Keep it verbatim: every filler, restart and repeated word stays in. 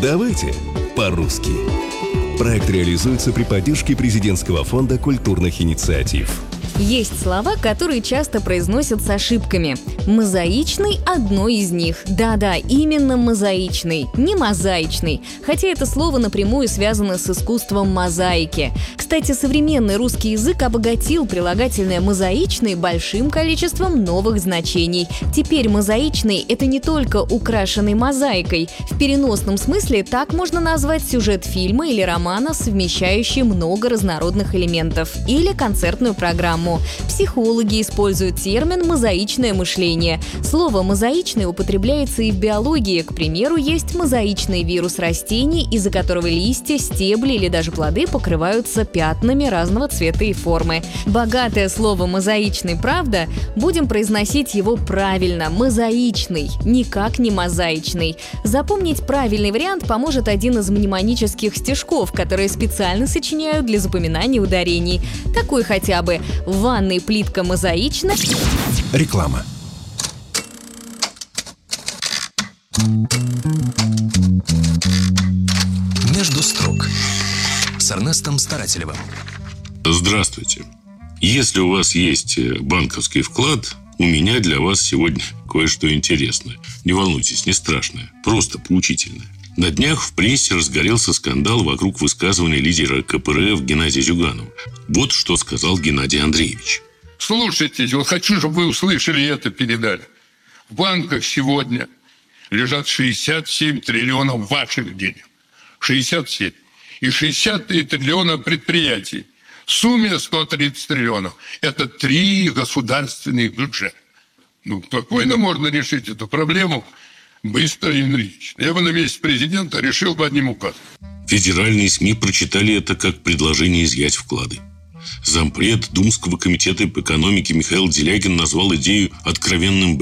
Давайте по-русски. Проект реализуется при поддержке Президентского фонда культурных инициатив. Есть слова, которые часто произносят с ошибками. Мозаичный – одно из них. Да-да, именно мозаичный, не мозаичный. Хотя это слово напрямую связано с искусством мозаики. Кстати, современный русский язык обогатил прилагательное «мозаичный» большим количеством новых значений. Теперь мозаичный – это не только украшенный мозаикой. В переносном смысле так можно назвать сюжет фильма или романа, совмещающий много разнородных элементов. Или концертную программу. Психологи используют термин «мозаичное мышление». Слово «мозаичный» употребляется и в биологии. К примеру, есть мозаичный вирус растений, из-за которого листья, стебли или даже плоды покрываются пятнами разного цвета и формы. Богатое слово «мозаичный», правда? Будем произносить его правильно – мозаичный, никак не мозаичный. Запомнить правильный вариант поможет один из мнемонических стишков, которые специально сочиняют для запоминания ударений. Такой хотя бы: в ванной плитка мозаична. Реклама. Между строк с Эрнестом Старателевым. Здравствуйте. Если у вас есть банковский вклад, у меня для вас сегодня кое-что интересное. Не волнуйтесь, не страшное, просто поучительное. На днях в прессе разгорелся скандал вокруг высказывания лидера ка пэ эр эф Геннадия Зюганова. Вот что сказал Геннадий Андреевич. Слушайте, вот хочу, чтобы вы услышали это, передали. В банках сегодня лежат шестьдесят семь триллионов ваших денег. шестьдесят семь. И шестьдесят три триллиона предприятий. В сумме сто тридцать триллионов. Это три государственных бюджета. Ну, спокойно можно решить эту проблему быстро и энергично. Я бы на месте президента решил бы одним указом. Федеральные СМИ прочитали это как предложение изъять вклады. Зампред Думского комитета по экономике Михаил Делягин назвал идею откровенным